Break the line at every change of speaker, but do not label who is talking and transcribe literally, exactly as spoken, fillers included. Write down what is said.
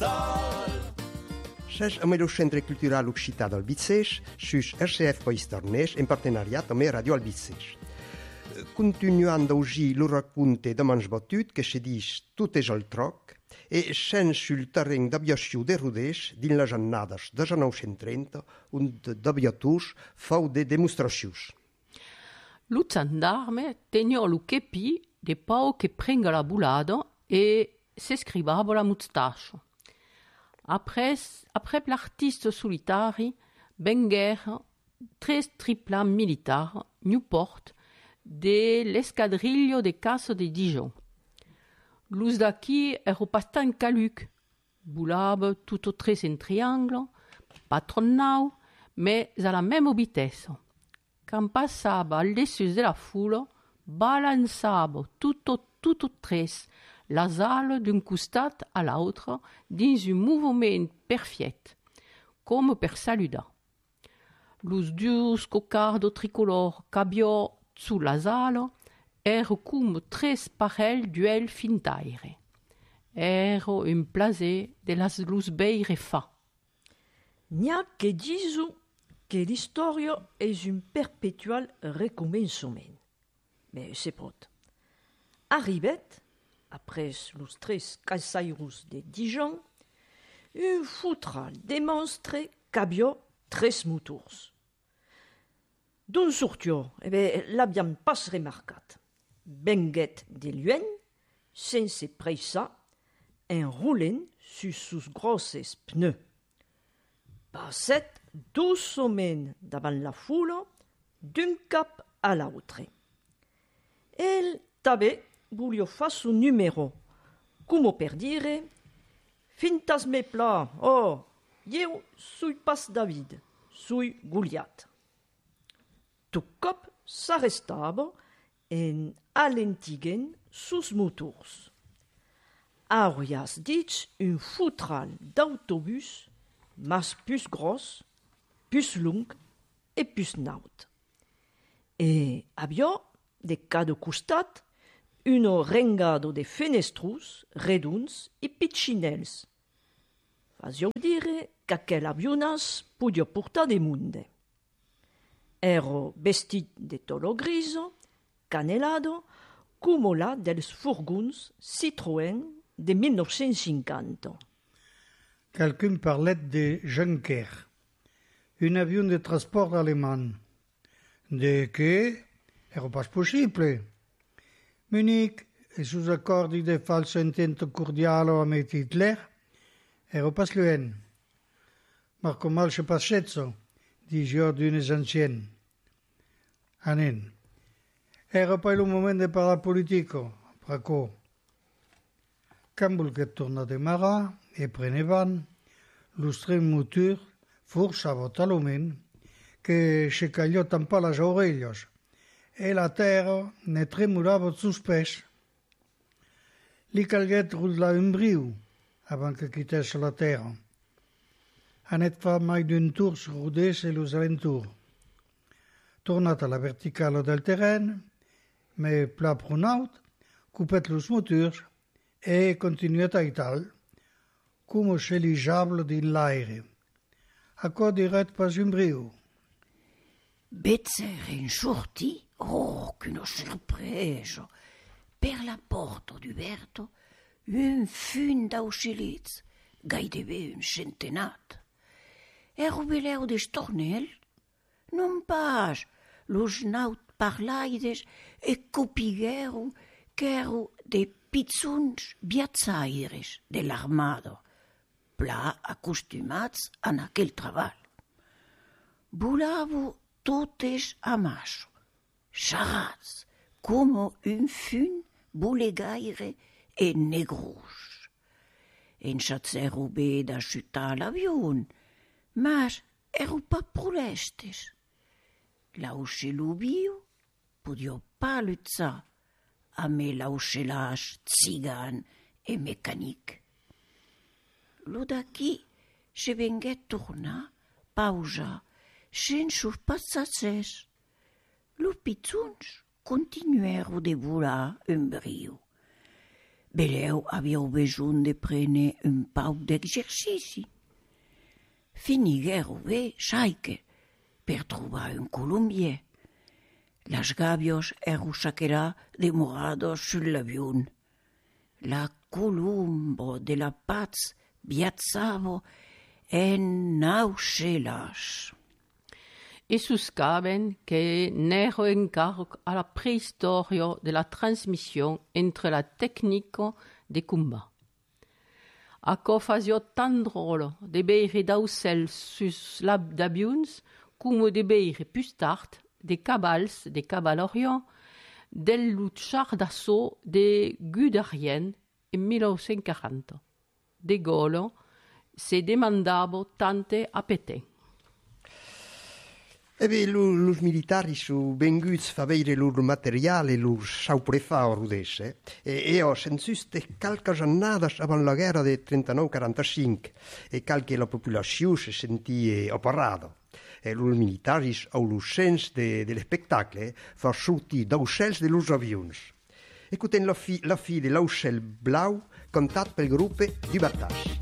C'è il Centro Culturale Occità del Bizzès, sus R C F Pays Tornès, in partenariat amb Radio Albizzès. Continuant oggi lo racconte de mans batut che si dice tutto è al troc e scen sul terreno d'aviació de Rodès din les annades de millenovcentotrenta on d'aviators fau de demonstracions.
Lo gendarme tenia lo chepi de pau che prenga la bulada e si scrivava la mustache. Après, après l'artiste solitari, venguèrent tres triplans militars, Newport, de l'escadrillo de caça de Dijon. Los d'aquí ero bastant caluc, volava tutto tres en triangle, pas trop nau, mais a la même vitesse. Quand passava al dessus de la foule, balançava tutto, tutto tres, las ales d'un costat a l'autre dins un mouvement perfect, com per saludar. Los dus cocards tricolors qu'aviò su las ales ero com tres parells d'uel fintaire. Ero un plaser de las los veire fa.
N'hi que disu que l'història és un perpetual recomençament. Mais c'est pot. Arribet, après los tres caçairos de Dijon, un foutral demonstre qu'aviò tres motors. D'on sortió? Eh bé, l'havíem pas remarcat. Venguet de lluny, sense pressa, enrolant sus sus grosses pneus. Passet doucement davant la foule, d'un cap a l'autre. El també volia fa son numero, com per dire, fintas me pla, oh, eu sui pas David, sui Goliat. Tot cop s'arrestava en alentiguen sus motors. Auias dit un foutral d'autobus, mas plus gros, plus long et plus naut. E aviò, de cada costat, un rengado de fenestrus redons e pitchinels. Fasio dire qu'aquel avionas podia portar de munde. Ero vestit de tolo griso, canelado, como la dels furgons Citroën de mille neuf cent cinquanta.
Quelqu'un parlait de Junker, un avion de transport allemand. De què? Era pas possible. Munich e sus accordi de falso intento cordiale amb Hitler era pas lluent. Ma com al se passetzo, dijo d'unes anciens. Anen. Era pas el moment de parlar politico, pracò. Quand volguet tornar de mara e prenevan, los tres motors forçava talment que se callò tampar les orelles e la terra ne tremolava sus pes. Li calguet rolar un briu abans que quittesse la terra. Anet fa mai d'un tour sur Rodès e los alentours. Tornat a la verticale del terreny, me pla pronaut, cupet los motors e continuat a ital, com xelijable din l'aire. Acò diret pas un briu.
Betzer en sorti, oh, qu'une sorpresa! Per la porta d'Uberto, un fun d'auxilits, gairebé un centenat. Ero veleu d'estornel, non pas los naut parlaides e copiguero qu'ero de pizzons viatzaires de l'armada, pla acostumats an aquel treball. Volavo totes a maso, xarats, com un fun bolegaire e negros. Enschatzero bé d'achutar l'avion, mas ero pas prolestes. L'auxelubio podio pas lutzar a me l'auxelage tzigan e mecanic. Lo d'aquí se venguet tornar, pausa, sense passatgers. Los pizzons continuèrent de volar un brio. Beleu aviau besoin de prendre un pauc d'exercici. Finiguèreu bé chaique per trobar un colombier. Las gavios errusaquerà demorados sul l'avion. La colombo de la Paz viazzavo en nauchelas.
E suscaven que n'ero encargo a la préhistoria de la transmission entre la tecnico de combat. Aquò fasio tan drôle de beire d'aucels sus l'ab d'avions come de beire plus tard de cabals de cavalorion del luchar d'assaut de Guderian en mille neuf cent quarante. De Gaulle se demandavo tante a Pétain.
E beh, los militari su venguts fa veire lor materiale, lor sauprefa o rudesse, e, e ho sensuste calcas annadas avant la guerra de trentanou quarantacinc, e calche la populació se sentie operado. E los militaris au los sens de, de l'espectacle fa sortir d'aucels de los avions. Écoutez la fi, la fi de l'aucel blau cantat pel grup du Bartage.